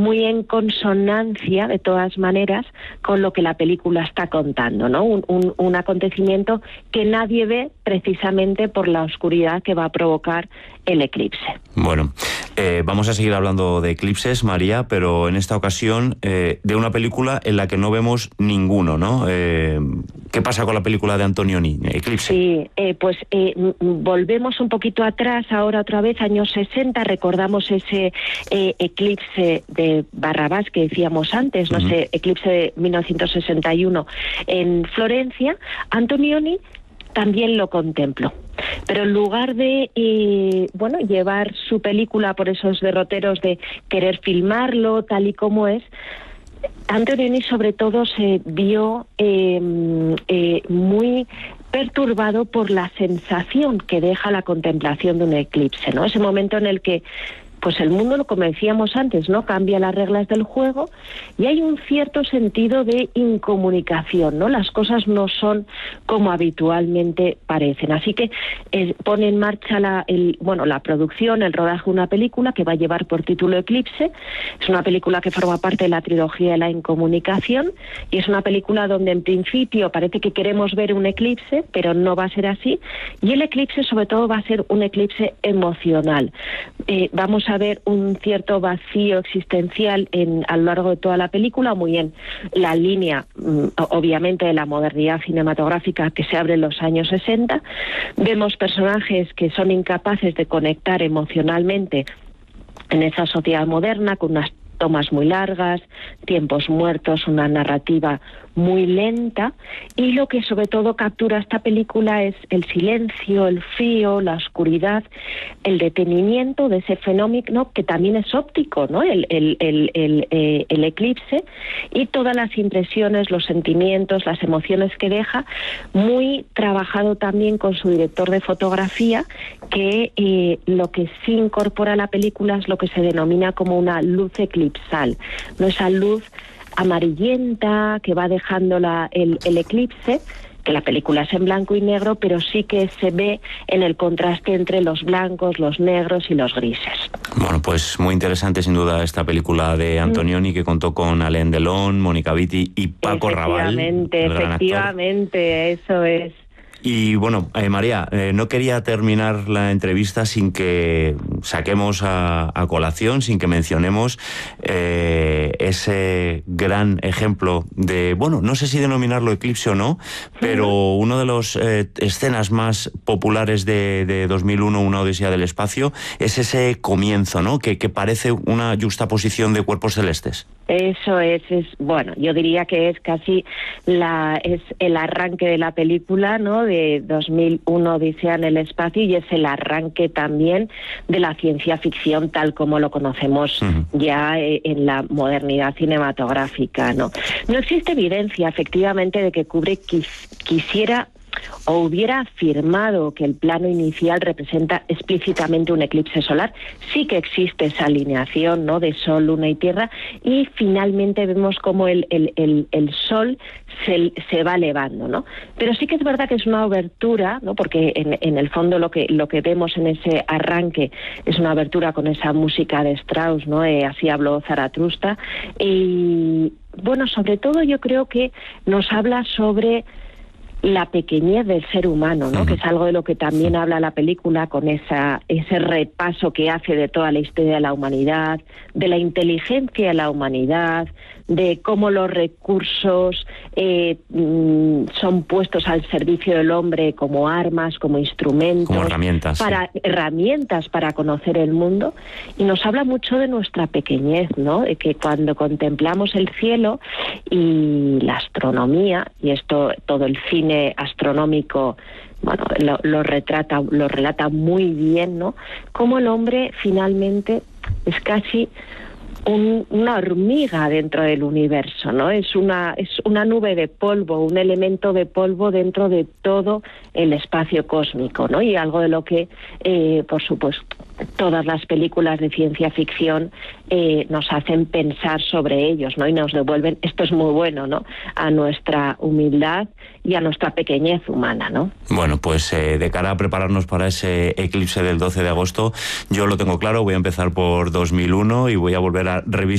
muy en consonancia, de todas maneras, con lo que la película está contando, ¿no? Un acontecimiento que nadie ve precisamente por la oscuridad que va a provocar el eclipse. Bueno, vamos a seguir hablando de eclipses, María, pero en esta ocasión de una película en la que no vemos ninguno, ¿no? ¿Qué pasa con la película de Antonioni, Eclipse? Sí, volvemos un poquito atrás, ahora otra vez, años 60, recordamos ese eclipse de Barrabás que decíamos antes, ¿no? Ese eclipse de 1961 en Florencia. Antonioni también lo contempló. Pero en lugar de llevar su película por esos derroteros de querer filmarlo tal y como es, Antonioni sobre todo se vio muy perturbado por la sensación que deja la contemplación de un eclipse, ¿no? Ese momento en el que pues el mundo, como decíamos antes, ¿no? Cambia las reglas del juego y hay un cierto sentido de incomunicación, ¿no? Las cosas no son como habitualmente parecen. Así que pone en marcha la producción, el rodaje de una película que va a llevar por título Eclipse. Es una película que forma parte de la trilogía de la incomunicación y es una película donde en principio parece que queremos ver un eclipse, pero no va a ser así. Y el eclipse sobre todo va a ser un eclipse emocional. Vamos a ver un cierto vacío existencial a lo largo de toda la película, muy en la línea, obviamente, de la modernidad cinematográfica que se abre en los años 60. Vemos personajes que son incapaces de conectar emocionalmente en esa sociedad moderna, con unas tomas muy largas, tiempos muertos, una narrativa muy lenta, y lo que sobre todo captura esta película es el silencio, el frío, la oscuridad, el detenimiento de ese fenómeno que también es óptico, ¿no? El eclipse, y todas las impresiones, los sentimientos, las emociones que deja, muy trabajado también con su director de fotografía, que lo que sí incorpora a la película es lo que se denomina como una luz eclipsal, no esa luz amarillenta que va dejando el eclipse, que la película es en blanco y negro, pero sí que se ve en el contraste entre los blancos, los negros y los grises. Bueno, pues muy interesante sin duda esta película de Antonioni, que contó con Alain Delon, Mónica Vitti y Paco Rabanne. Efectivamente, eso es. Y bueno, María, no quería terminar la entrevista sin que saquemos a colación, sin que mencionemos ese gran ejemplo de, no sé si denominarlo eclipse o no, pero uno de las escenas más populares de 2001, Una odisea del espacio, es ese comienzo, ¿no? Que parece una yuxtaposición de cuerpos celestes. Eso es, yo diría que es casi el arranque de la película, ¿no? De 2001, Odisea en el espacio, y es el arranque también de la ciencia ficción tal como lo conocemos ya en la modernidad cinematográfica, ¿no? No existe evidencia, efectivamente, de que Kubrick quisiera o hubiera afirmado que el plano inicial representa explícitamente un eclipse solar. Sí que existe esa alineación, ¿no?, de Sol, Luna y Tierra, y finalmente vemos cómo el Sol se va elevando, ¿no? Pero sí que es verdad que es una obertura, ¿no?, porque en el fondo lo que vemos en ese arranque es una obertura con esa música de Strauss, ¿no? Así habló Zaratustra, y sobre todo yo creo que nos habla sobre la pequeñez del ser humano, ¿no? Que es algo de lo que también habla la película, con ese repaso que hace de toda la historia de la humanidad, de la inteligencia de la humanidad, de cómo los recursos son puestos al servicio del hombre como armas, como instrumentos, como herramientas para conocer el mundo. Y nos habla mucho de nuestra pequeñez, ¿no? De que cuando contemplamos el cielo y la astronomía, y esto todo el cine astronómico lo relata muy bien, ¿no? Cómo el hombre finalmente es casi una hormiga dentro del universo, ¿no? Es una nube de polvo, un elemento de polvo dentro de todo el espacio cósmico, ¿no? Y algo de lo que, por supuesto, todas las películas de ciencia ficción nos hacen pensar sobre ellos, ¿no? Y nos devuelven, esto es muy bueno, ¿no?, a nuestra humildad y a nuestra pequeñez humana, ¿no? Bueno, pues de cara a prepararnos para ese eclipse del 12 de agosto, yo lo tengo claro, voy a empezar por 2001 y voy a volver a revisar